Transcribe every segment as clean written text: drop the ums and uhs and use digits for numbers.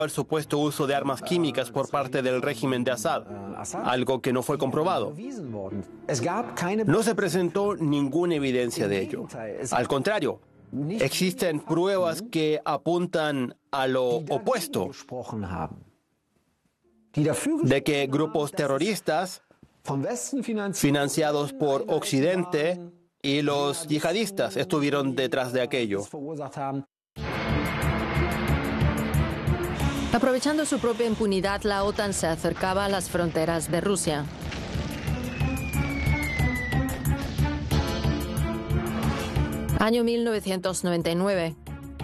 el supuesto uso de armas químicas por parte del régimen de Assad, algo que no fue comprobado. No se presentó ninguna evidencia de ello. Al contrario, existen pruebas que apuntan a lo opuesto, de que grupos terroristas financiados por Occidente y los yihadistas estuvieron detrás de aquello. Aprovechando su propia impunidad, la OTAN se acercaba a las fronteras de Rusia. Año 1999.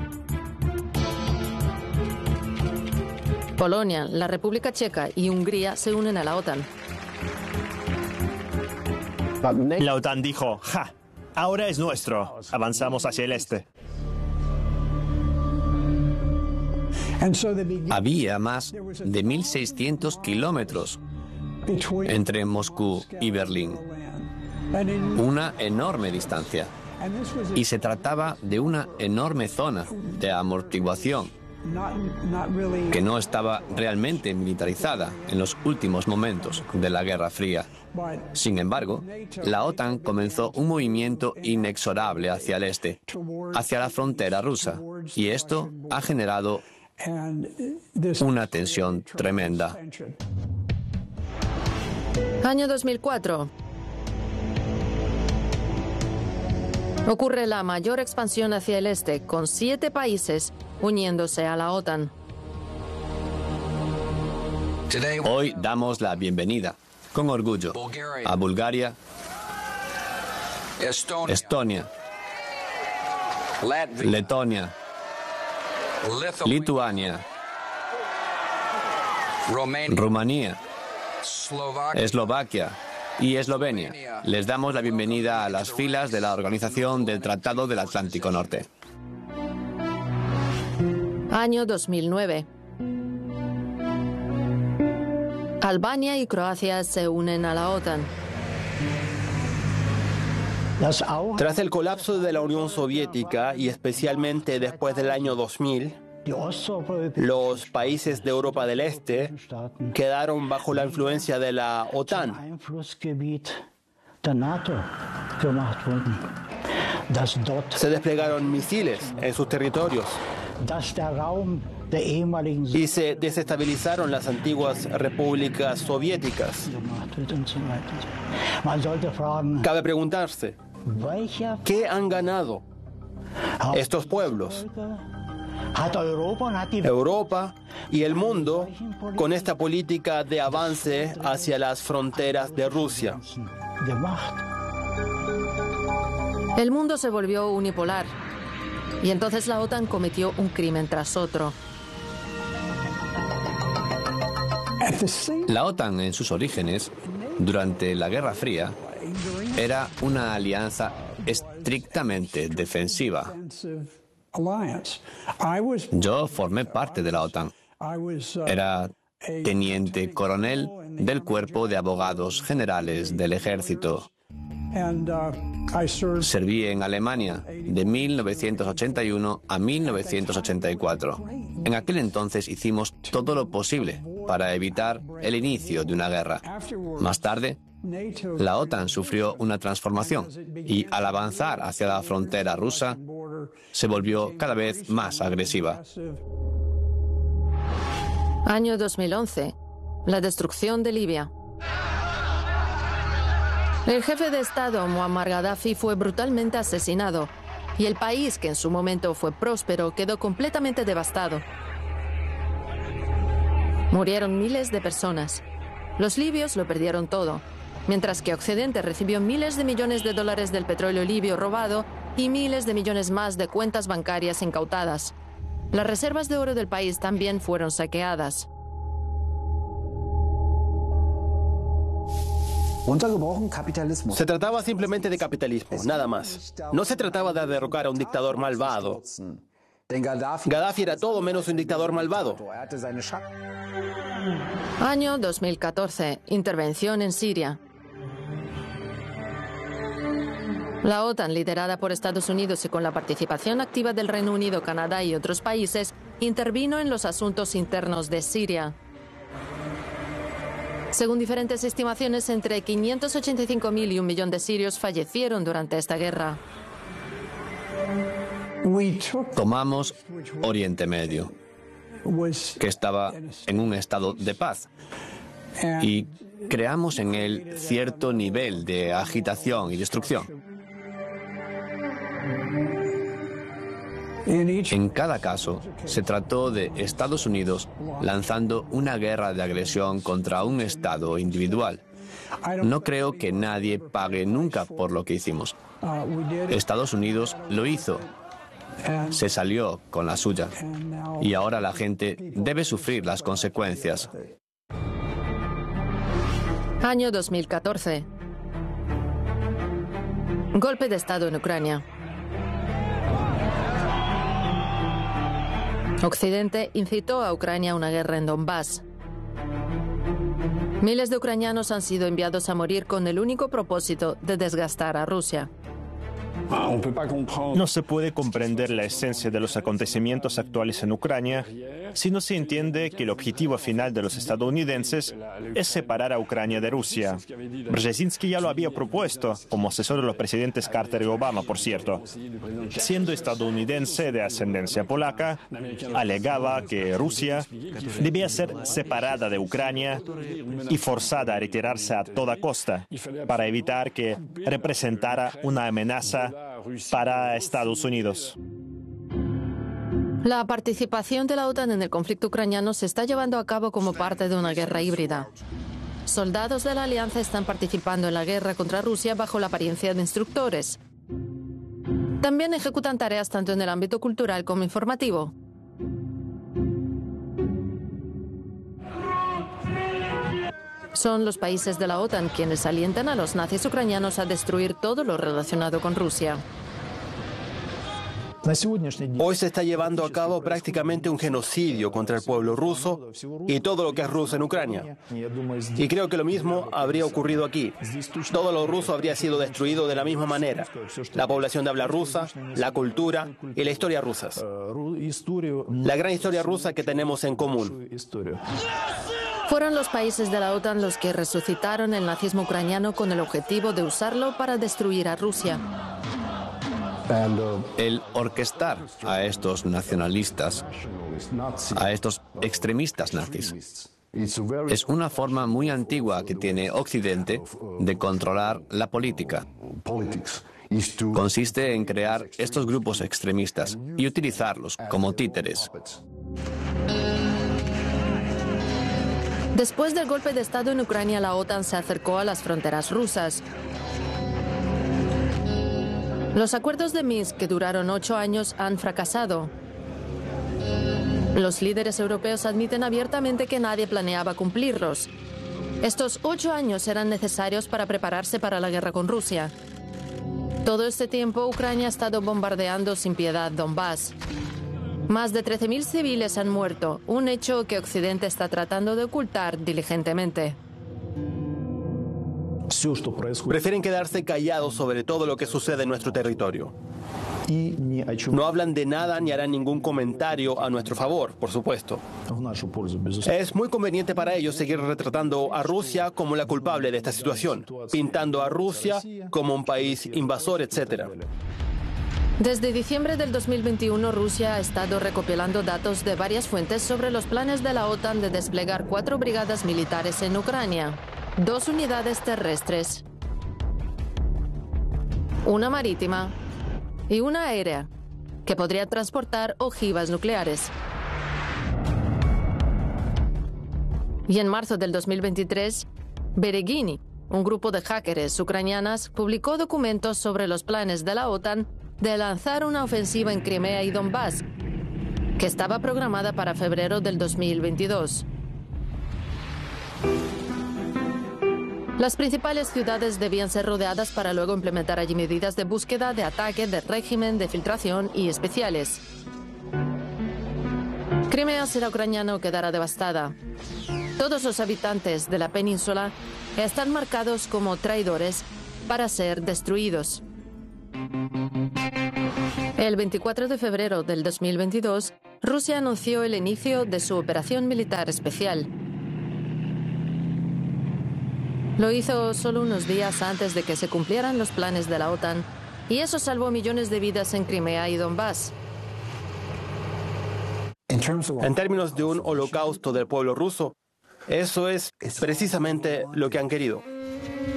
Polonia, la República Checa y Hungría se unen a la OTAN. La OTAN dijo, ¡ja! Ahora es nuestro. Avanzamos hacia el este. Había más de 1.600 kilómetros entre Moscú y Berlín. Una enorme distancia. Y se trataba de una enorme zona de amortiguación que no estaba realmente militarizada en los últimos momentos de la Guerra Fría. Sin embargo, la OTAN comenzó un movimiento inexorable hacia el este, hacia la frontera rusa, y esto ha generado una tensión tremenda. Año 2004. Ocurre la mayor expansión hacia el este, con 7 países uniéndose a la OTAN. Hoy damos la bienvenida, con orgullo, a Bulgaria, Estonia, Letonia, Lituania, Rumanía, Eslovaquia y Eslovenia. Les damos la bienvenida a las filas de la Organización del Tratado del Atlántico Norte. Año 2009. Albania y Croacia se unen a la OTAN. Tras el colapso de la Unión Soviética y especialmente después del año 2000, los países de Europa del Este quedaron bajo la influencia de la OTAN. Se desplegaron misiles en sus territorios y se desestabilizaron las antiguas repúblicas soviéticas. Cabe preguntarse, ¿qué han ganado estos pueblos, Europa y el mundo, con esta política de avance hacia las fronteras de Rusia? El mundo se volvió unipolar y entonces la OTAN cometió un crimen tras otro. La OTAN, en sus orígenes, durante la Guerra Fría, era una alianza estrictamente defensiva. Yo formé parte de la OTAN. Era teniente coronel del Cuerpo de Abogados Generales del Ejército. Serví en Alemania de 1981 a 1984. En aquel entonces hicimos todo lo posible para evitar el inicio de una guerra. Más tarde, la OTAN sufrió una transformación y al avanzar hacia la frontera rusa, se volvió cada vez más agresiva. Año 2011. La destrucción de Libia. El jefe de Estado, Muammar Gaddafi, fue brutalmente asesinado y el país, que en su momento fue próspero, quedó completamente devastado. Murieron miles de personas. Los libios lo perdieron todo, mientras que Occidente recibió miles de millones de dólares del petróleo libio robado y miles de millones más de cuentas bancarias incautadas. Las reservas de oro del país también fueron saqueadas. Se trataba simplemente de capitalismo, nada más. No se trataba de derrocar a un dictador malvado. Gaddafi era todo menos un dictador malvado. Año 2014. Intervención en Siria. La OTAN, liderada por Estados Unidos y con la participación activa del Reino Unido, Canadá y otros países, intervino en los asuntos internos de Siria. Según diferentes estimaciones, entre 585.000 y 1 millón de sirios fallecieron durante esta guerra. Tomamos Oriente Medio, que estaba en un estado de paz, y creamos en él cierto nivel de agitación y destrucción. En cada caso, se trató de Estados Unidos lanzando una guerra de agresión contra un Estado individual. No creo que nadie pague nunca por lo que hicimos. Estados Unidos lo hizo. Se salió con la suya. Y ahora la gente debe sufrir las consecuencias. Año 2014. Golpe de Estado en Ucrania. Occidente incitó a Ucrania a una guerra en Donbass. Miles de ucranianos han sido enviados a morir con el único propósito de desgastar a Rusia. No se puede comprender la esencia de los acontecimientos actuales en Ucrania si no se entiende que el objetivo final de los estadounidenses es separar a Ucrania de Rusia. Brzezinski ya lo había propuesto, como asesor de los presidentes Carter y Obama, por cierto. Siendo estadounidense de ascendencia polaca, alegaba que Rusia debía ser separada de Ucrania y forzada a retirarse a toda costa para evitar que representara una amenaza para Estados Unidos. La participación de la OTAN en el conflicto ucraniano se está llevando a cabo como parte de una guerra híbrida. Soldados de la alianza están participando en la guerra contra Rusia bajo la apariencia de instructores. También ejecutan tareas tanto en el ámbito cultural como informativo. Son los países de la OTAN quienes alientan a los nazis ucranianos a destruir todo lo relacionado con Rusia. Hoy se está llevando a cabo prácticamente un genocidio contra el pueblo ruso y todo lo que es ruso en Ucrania. Y creo que lo mismo habría ocurrido aquí. Todo lo ruso habría sido destruido de la misma manera. La población de habla rusa, la cultura y la historia rusas. La gran historia rusa que tenemos en común. Fueron los países de la OTAN los que resucitaron el nazismo ucraniano con el objetivo de usarlo para destruir a Rusia. El orquestar a estos nacionalistas, a estos extremistas nazis, es una forma muy antigua que tiene Occidente de controlar la política. Consiste en crear estos grupos extremistas y utilizarlos como títeres. Después del golpe de Estado en Ucrania, la OTAN se acercó a las fronteras rusas. Los acuerdos de Minsk, que duraron 8 años, han fracasado. Los líderes europeos admiten abiertamente que nadie planeaba cumplirlos. Estos 8 años eran necesarios para prepararse para la guerra con Rusia. Todo este tiempo, Ucrania ha estado bombardeando sin piedad Donbass. Más de 13.000 civiles han muerto, un hecho que Occidente está tratando de ocultar diligentemente. Prefieren quedarse callados sobre todo lo que sucede en nuestro territorio. No hablan de nada ni harán ningún comentario a nuestro favor, por supuesto. Es muy conveniente para ellos seguir retratando a Rusia como la culpable de esta situación, pintando a Rusia como un país invasor, etc. Desde diciembre del 2021, Rusia ha estado recopilando datos de varias fuentes sobre los planes de la OTAN de desplegar 4 brigadas militares en Ucrania, 2 unidades terrestres, una marítima y una aérea, que podría transportar ojivas nucleares. Y en marzo del 2023, Beregini, un grupo de hackers ucranianas, publicó documentos sobre los planes de la OTAN de lanzar una ofensiva en Crimea y Donbass, que estaba programada para febrero del 2022. Las principales ciudades debían ser rodeadas para luego implementar allí medidas de búsqueda, de ataque, de régimen, de filtración y especiales. Crimea será ucraniana o quedará devastada. Todos los habitantes de la península están marcados como traidores para ser destruidos. El 24 de febrero del 2022, Rusia anunció el inicio de su operación militar especial. Lo hizo solo unos días antes de que se cumplieran los planes de la OTAN, y eso salvó millones de vidas en Crimea y Donbass. En términos de un holocausto del pueblo ruso, eso es precisamente lo que han querido.